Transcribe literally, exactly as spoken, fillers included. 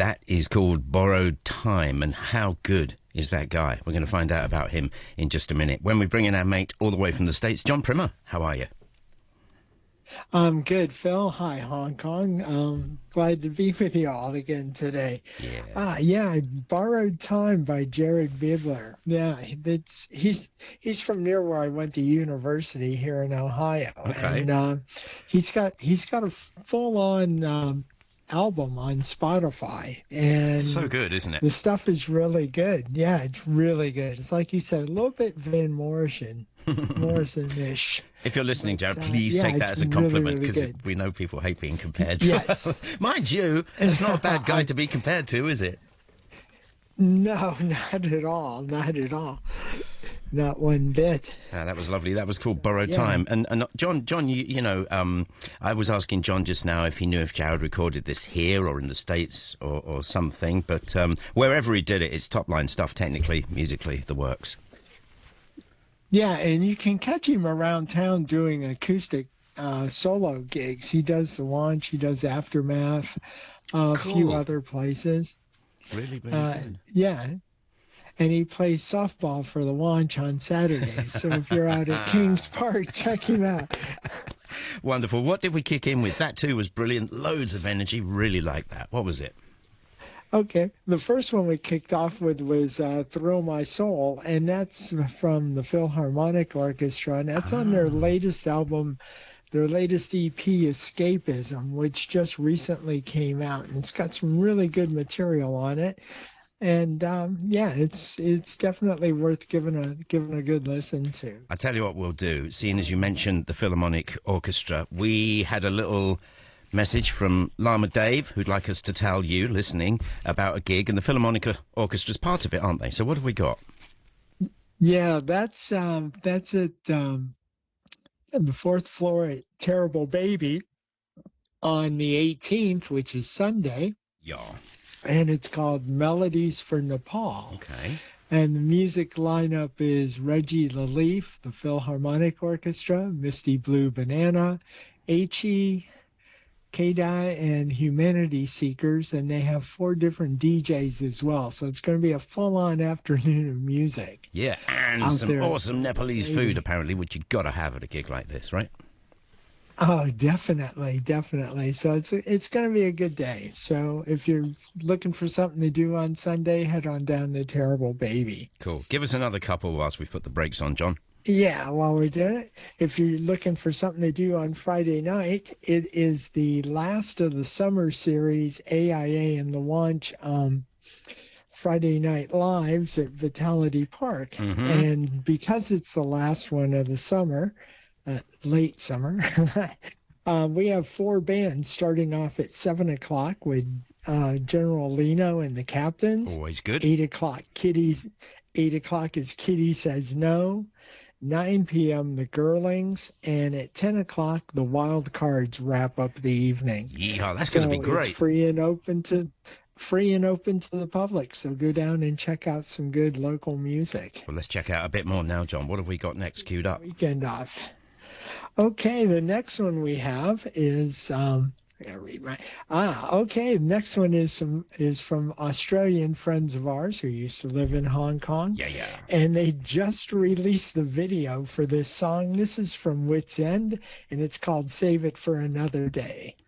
That is called Borrowed Time, and how good is that guy? We're going to find out about him in just a minute. When we bring in our mate all the way from the States, John Primer, how are you? I'm good, Phil. Hi, Hong Kong. Um, glad to be with you all again today. Yeah. Ah, yeah, Borrowed Time by Jared Bibler. Yeah, it's he's he's from near where I went to university here in Ohio, Okay. and uh, he's got he's got a full-on um, album on Spotify, and So good, isn't it? the stuff is really good. Yeah, it's really good. It's like you said, a little bit Van Morrison, Morrison-ish. If you're listening, But, Jared, uh, please yeah, take that it's as a really, compliment, really because good. we know people hate being compared to. Yes. Mind you, that's not a bad guy to be compared to, is it? No, not at all. Not at all. Not one bit. Ah, that was lovely. That was called Borrowed Yeah. Time. And and John, John, you, you know, um, I was asking John just now if he knew if Jared recorded this here or in the States or, or something. But um, wherever he did it, it's top line stuff, technically, musically, the works. Yeah, and you can catch him around town doing acoustic uh, solo gigs. He does the Launch, he does Aftermath, uh, a few Cool. other places. Really, really Uh, good. yeah. And he plays softball for the Launch on Saturdays. So if you're out at Kings Park, check him out. Wonderful. What did we kick in with? That too was brilliant. Loads of energy. Really like that. What was it? Okay, the first one we kicked off with was uh, Thrill My Soul, and that's from the Philharmonic Orchestra, and that's on their latest album, their latest E P, Escapism, which just recently came out, and it's got some really good material on it. And um, yeah, it's it's definitely worth giving a giving a good listen to. I tell you what we'll do. Seeing as you mentioned the Philharmonic Orchestra, we had a little message from Lama Dave, who'd like us to tell you, listening, about a gig, and the Philharmonic Orchestra's part of it, aren't they? So what have we got? Yeah, that's um, that's at um, the fourth floor at Terrible Baby on the eighteenth, which is Sunday. Yeah. And it's called Melodies for Nepal. Okay. And the music lineup is Reggie Lalief, the Philharmonic Orchestra, Misty Blue Banana, H.E., K-Dai, and Humanity Seekers, and they have four different D Js as well. So it's going to be a full-on afternoon of music. Yeah, and out some there. awesome Nepalese food, apparently, which you've got to have at a gig like this, right? Oh, definitely, definitely. So it's it's going to be a good day. So if you're looking for something to do on Sunday, head on down to Terrible Baby. Cool. Give us another couple whilst we put the brakes on, John. Yeah, while we're doing it, if you're looking for something to do on Friday night, it is the last of the summer series, A I A and the Launch um, Friday Night Lives at Vitality Park. Mm-hmm. And because it's the last one of the summer, uh, late summer, um, we have four bands starting off at seven o'clock with uh, General Lino and the Captains. Always good. eight o'clock, Kitty's, eight o'clock is Kitty Says No. nine p.m. the Girlings, and at ten o'clock the Wild Cards wrap up the evening. Yeah, that's so going to be great. It's free and open to free and open to the public. So go down and check out some good local music. Well, let's check out a bit more now, John. What have we got next queued up? Weekend off. Okay, the next one we have is um I gotta read my ah okay. The next one is some is from Australian friends of ours who used to live in Hong Kong. Yeah, yeah. And they just released the video for this song. This is from Wits End, and it's called Save It for Another Day.